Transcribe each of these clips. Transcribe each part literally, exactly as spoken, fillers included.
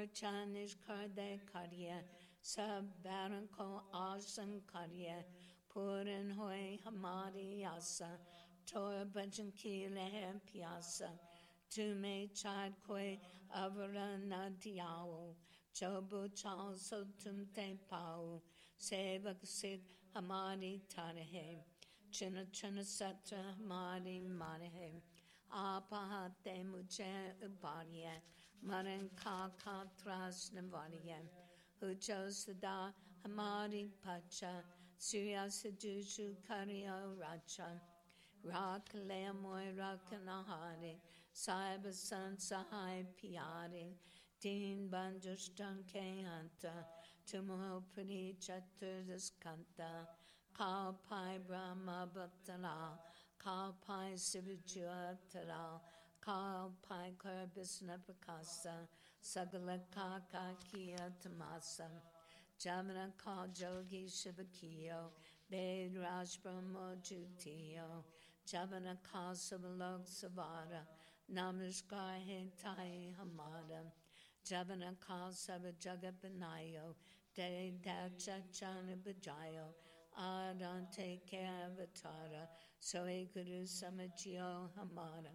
Chanish Karde Karya, Sab Baran Ko Asan Karya, Puran Hoy Hamari Yasa, Tor Bajan Ki Lehe Piasa, Tume Chad Koi Avara Nadiao, Chobu Chal Sotum Te Pau, Sevak Sid Hamari Tarahe, China China Satra Hamari Marahe, Apahate Muje Ubaria. Maran ka ka tras navariya, Hujo sada hamari pacha, Surya sadushu karya racha, Rak leamoy rakanahari, Saiba san sahai piari, Din banjustan ke hanta, Tumuho puri chaturdas kanta, Kao pai brahma bhaktala, Kao pai sivijua tara, Kao pai karbisna prakasa, Sagala kaka kia tamasa, Jamana ka jogi shivakiyo, Ved raj brahmo jutiyo, Jamana ka sabalog savara, Namaskar he tai hamada, Jamana ka sava jagapanayo, De dacha chana bajayo, Adante ke avatara, Soe guru samajiyo hamada.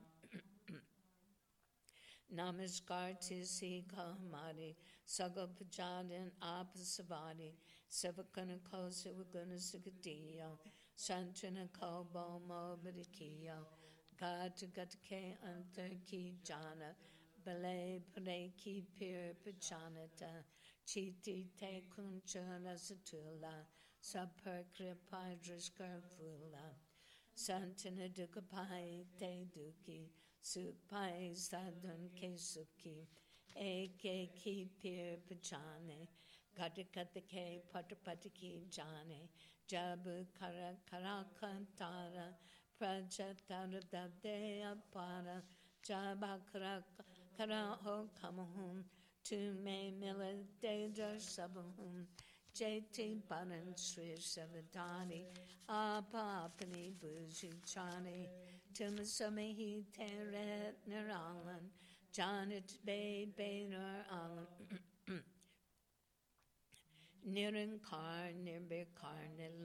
Namaskar tisi kahamari, Sagopajadin apasavadi, Savakana ko Sivaguna Sigadiyo, Santana ko Bomo Badikiyo, Gata Gatake Antar ki Jana, Bale Pare ki Pir Pachanata, Chiti te Kunchana Satula, Sapar Kripa Drishkar Fula, Santana Dukapai te Duki, Supai sadhan ke sukhi, eke ki pir pachane, gatakata ke patapati ki jane, jabu kara kara kantara, prajatara dabde apara, jaba kara kara ho kamahum, tu me mila deja sabahum, jeti baran sri savadani, apa apani buji chani, Tumasamehi teret niralan, Janet bay bainer alan, Nirankar nirbikar